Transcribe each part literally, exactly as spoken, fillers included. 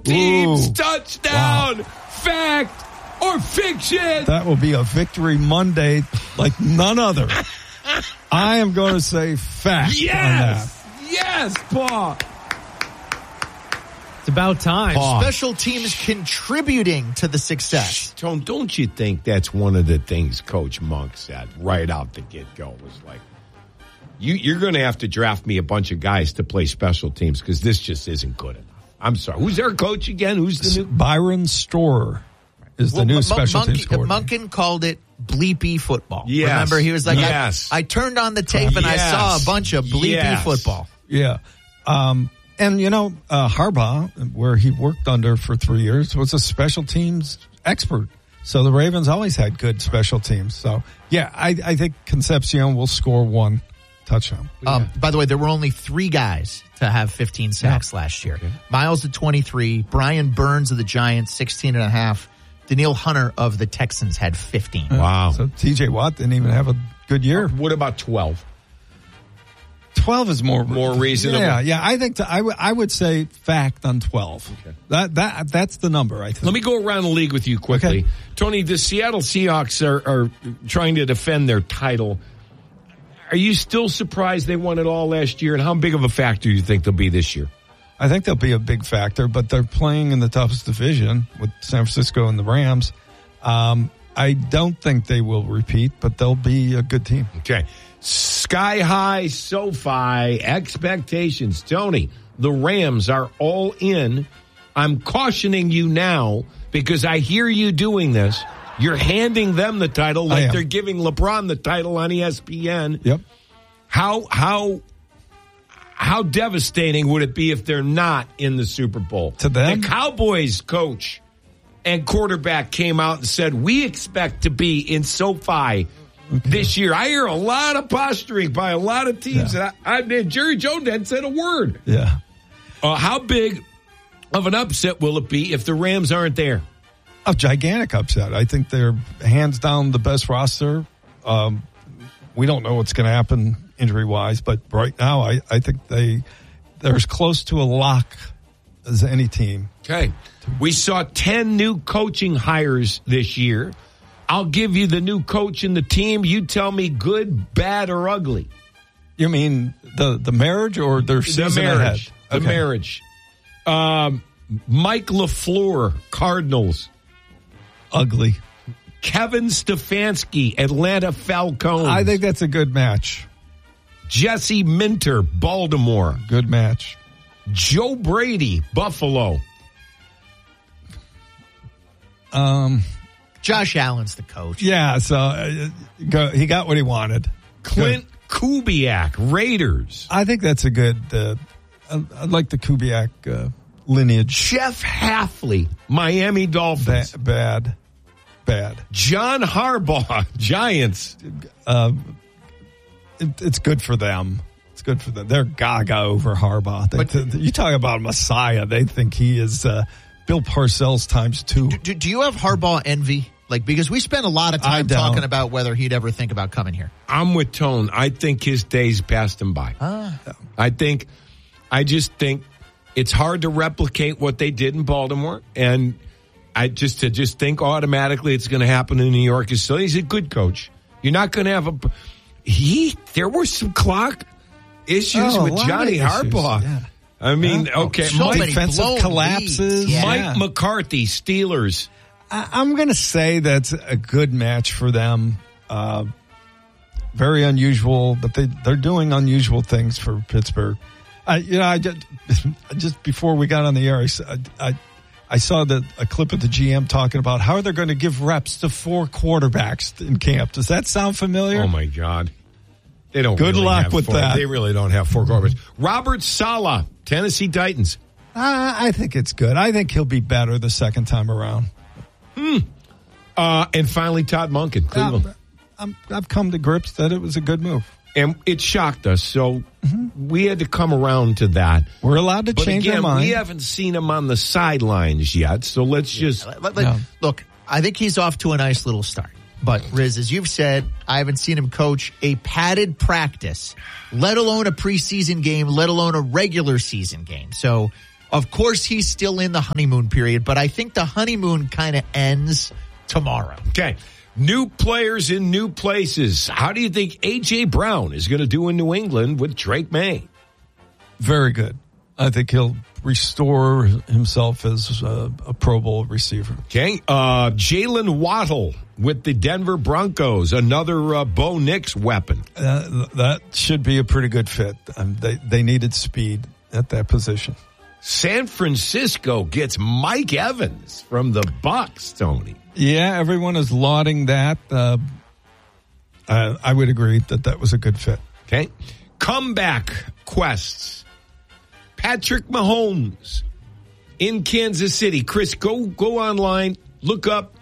Teams Ooh. touchdown. Wow. Fact or fiction? That will be a victory Monday like none other. I am going to say fact Yes. on that. Yes, Paul. It's about time. Paul. Special teams contributing to the success. Tone, don't you think that's one of the things Coach Monk said right out the get-go was like, you, you're going to have to draft me a bunch of guys to play special teams because this just isn't good enough. I'm sorry. Who's their coach again? Who's the new? Byron Storer is the Well, new M- special Monkey, teams coordinator. Munkin called it bleepy football. Yes. Remember, he was like, Yes. I, I turned on the tape and I Yes. saw a bunch of bleepy Yes. football. Yeah. Um, and, you know, uh, Harbaugh, where he worked under for three years, was a special teams expert. So the Ravens always had good special teams. So, yeah, I, I think Concepcion will score one touchdown. Um, by the way, there were only three guys to have fifteen sacks last year. Okay. Miles at twenty-three, Brian Burns of the Giants, sixteen and a half. Daniil Hunter of the Texans had fifteen. Wow. So T J Watt didn't even have a good year. What about twelve? twelve is more More reasonable? Yeah, yeah. I think to, I, w- I would say fact on twelve. Okay. That that that's the number, I think. Let me go around the league with you quickly. Okay. Tony, the Seattle Seahawks are, are trying to defend their title. Are you still surprised they won it all last year? And how big of a factor do you think they'll be this year? I think they'll be a big factor, but they're playing in the toughest division with San Francisco and the Rams. Um, I don't think they will repeat, but they'll be a good team. Okay. Sky high SoFi expectations. Tony, the Rams are all in. I'm cautioning you now because I hear you doing this. You're handing them the title I like am. they're giving LeBron the title on E S P N. Yep. How how how devastating would it be if they're not in the Super Bowl? To them? The Cowboys coach and quarterback came out and said, we expect to be in SoFi this year. I hear a lot of posturing by a lot of teams. Yeah. And I, I, Jerry Jones hadn't said a word. Yeah. Uh, how big of an upset will it be if the Rams aren't there? A gigantic upset. I think they're hands down the best roster. Um, we don't know what's going to happen injury wise, but right now I, I think they they're as close to a lock as any team. Okay. We saw ten new coaching hires this year. I'll give you the new coach and the team. You tell me good, bad, or ugly. You mean the the marriage or their season the marriage. ahead? The Okay. marriage. Um, Mike LaFleur, Cardinals. Ugly. Kevin Stefanski, Atlanta Falcons. I think that's a good match. Jesse Minter, Baltimore. Good match. Joe Brady, Buffalo. Um, Josh Allen's the coach. yeah, so uh, go, he got what he wanted. Clint Kubiak, Raiders. I think that's a good. Uh, I, I like the Kubiak uh, lineage. Jeff Hafley, Miami Dolphins. Ba- bad, bad. John Harbaugh, Giants. Uh, it, it's good for them. It's good for them. They're gaga over Harbaugh. They, But- th- you talk about a messiah. They think he is uh, Bill Parcells times two. Do, do, do you have Harbaugh envy? Like, because we spent a lot of I time don't. talking about whether he'd ever think about coming here. I'm with Tone. I think his days passed him by. Ah. I think, I just think it's hard to replicate what they did in Baltimore. And I just, to just think automatically it's going to happen in New York is silly. He's a good coach. You're not going to have a, he, there were some clock issues Oh, a with lot Johnny of issues, Harbaugh. yeah. I mean, Yeah. okay. So Mike, many defensive blown collapses. leads. Yeah. Mike McCarthy, Steelers. I, I'm going to say that's a good match for them. Uh, very unusual, but they they're doing unusual things for Pittsburgh. I, you know, I just, just before we got on the air, I, s- I, I saw the a clip of the G M talking about how they're going to give reps to four quarterbacks in camp. Does that sound familiar? Oh my God. They don't Good really luck have with four, that. They really don't have four quarterbacks. Robert Saleh, Tennessee Titans. Uh, I think it's good. I think he'll be better the second time around. Uh, and finally, Todd Monken, Cleveland. Um, I'm, I've come to grips that it was a good move. And it shocked us, so we had to come around to that. We're allowed to But change again, our mind. we haven't seen him on the sidelines yet, so let's just... Let- let- No. Look, I think he's off to a nice little start. But, Riz, as you've said, I haven't seen him coach a padded practice, let alone a preseason game, let alone a regular season game. So Of course, he's still in the honeymoon period, but I think the honeymoon kind of ends tomorrow. Okay. New players in new places. How do you think A J. Brown is going to do in New England with Drake May? Very good. I think he'll restore himself as a, a Pro Bowl receiver. Okay. Uh, Jalen Waddle with the Denver Broncos, another uh, Bo Nix weapon. Uh, that should be a pretty good fit. Um, they, they needed speed at that position. San Francisco gets Mike Evans from the Bucs, Tony. Yeah, everyone is lauding that. Uh, I, I would agree that that was a good fit. Okay. Comeback quests. Patrick Mahomes in Kansas City. Chris, go go online, look up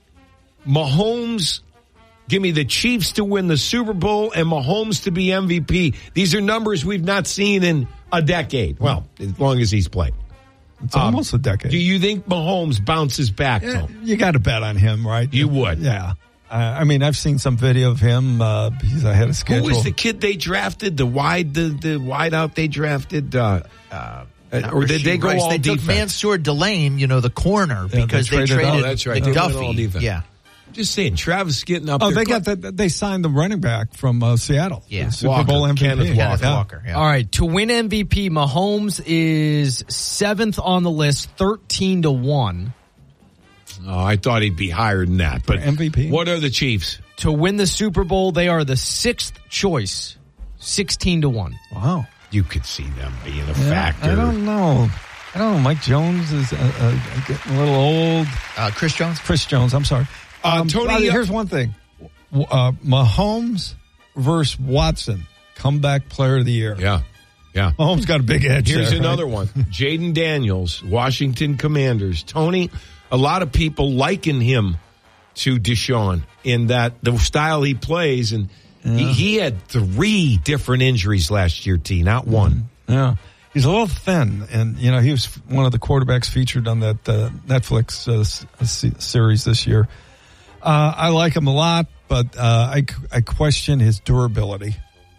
Mahomes. Give me the Chiefs to win the Super Bowl and Mahomes to be M V P. These are numbers we've not seen in a decade. Well, as long as he's played. It's um, almost a decade. Do you think Mahomes bounces back, yeah, though? You got to bet on him, right? You would. Yeah. Uh, I mean, I've seen some video of him. Uh, he's ahead of schedule. Who was the kid they drafted? The wide, the, the wide out they drafted? Uh, uh, or did they go Rice. all they defense? They took Mansour Delane, you know, the corner, yeah, because they they traded, traded oh, that's right. McDuffie. Yeah. Just saying, Travis getting up Oh, there. they got that. They signed the running back from uh, Seattle. Yeah. Super Walker, Bowl M V P. Kenneth Kenneth Walker. Walker. Yeah. All right, to win M V P, Mahomes is seventh on the list, thirteen to one. Oh, I thought he'd be higher than that. But M V P. What are the Chiefs? To win the Super Bowl, they are the sixth choice, sixteen to one. Wow. You could see them being a Yeah, factor. I don't know. I don't know. Mike Jones is uh, uh, getting a little old. Uh, Chris Jones? Chris Jones, I'm sorry. Uh, Um, Tony, uh, uh, here's one thing. Uh, Mahomes versus Watson, comeback player of the year. Yeah, yeah. Mahomes got a big edge. Here's there, another right? one. Jaden Daniels, Washington Commanders. Tony, a lot of people liken him to Deshaun in that the style he plays, and Yeah. he, he had three different injuries last year, T, not one. Yeah. He's a little thin, and, you know, he was one of the quarterbacks featured on that uh, Netflix uh, s- series this year. Uh, I like him a lot, but uh, I, I question his durability.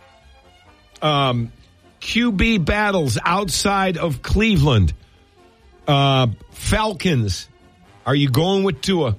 Um, Q B battles outside of Cleveland. Uh, Falcons. Are you going with Tua?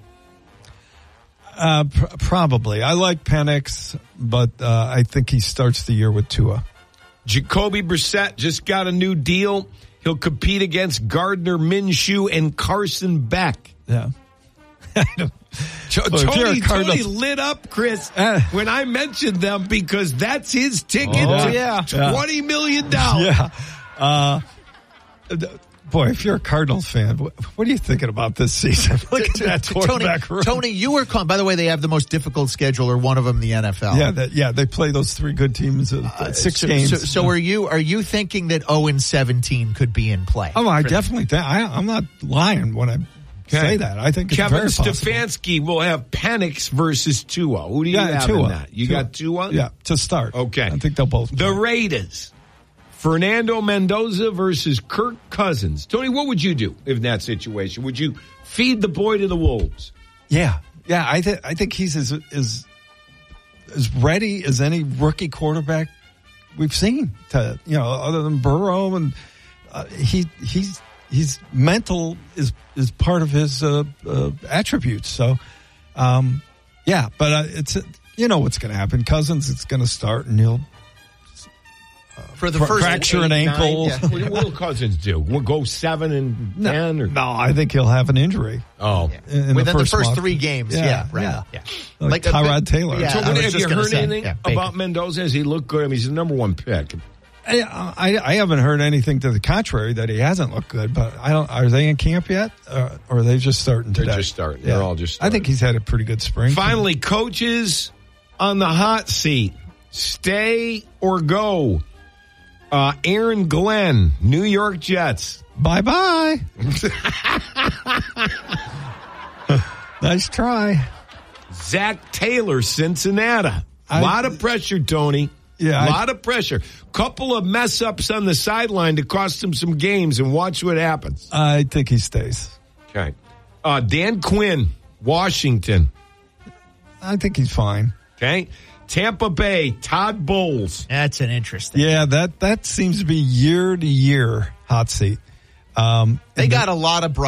Uh, pr- probably. I like Penix, but uh, I think he starts the year with Tua. Jacoby Brissett just got a new deal. He'll compete against Gardner Minshew and Carson Beck. Yeah. I don't, T- Well, if you're Tony, a Cardinals- Tony lit up, Chris, Uh. when I mentioned them because that's his ticket Oh, to yeah. twenty million dollars. yeah. Uh, th- boy, if you're a Cardinals fan, what, what are you thinking about this season? Look at that quarterback Tony, room. Tony, you were calling. By the way, they have the most difficult schedule, or one of them in the N F L. Yeah, that, yeah, they play those three good teams, uh, Uh, six so, games. So, so are you? Are you thinking that zero and seventeen could be in play? Oh, I For- definitely think. I, I'm not lying when I say that. I think it's Kevin very possible. Stefanski will have Penix versus Tua. Who do you Yeah, have Tua. in that? You Tua. got Tua? Yeah, to start. Okay. I think they'll both. The play. Raiders. Fernando Mendoza versus Kirk Cousins. Tony, what would you do in that situation? Would you feed the boy to the wolves? Yeah, yeah. I think I think he's as as as ready as any rookie quarterback we've seen. To you know, other than Burrow, and uh, he he's he's mental is is part of his uh, uh, attributes. So, um, yeah, but uh, it's uh, you know what's going to happen. Cousins, it's going to start, and he'll for the Fra- first fracture an eight, ankle. nine, yeah. What will Cousins do? We'll go seven and no, ten? Or? no, I think he'll have an injury. Oh. In, in Within the first, month. three games. Yeah, Yeah, right. yeah. Yeah. Like a Tyrod bit- Taylor. Yeah, So I what, was have just you gonna heard say, anything yeah, Bacon. about Mendoza? Has he looked good? I mean, he's the number one pick. I, I, I haven't heard anything to the contrary that he hasn't looked good, but I don't. Are they in camp yet, uh, or are they just starting They're today? just starting. They're all just I think he's had a pretty good spring. Finally, coaches on the hot seat. Stay or go. Uh, Aaron Glenn, New York Jets. Bye bye. Nice try. Zach Taylor, Cincinnati. A I- lot of pressure, Tony. Yeah, a I- lot of pressure. Couple of mess ups on the sideline to cost him some games, and watch what happens. I think he stays. Okay. Uh, Dan Quinn, Washington. I think he's fine. Okay. Tampa Bay, Todd Bowles. That's an interesting. Yeah, that that seems to be year to year hot seat. Um, They and got a lot of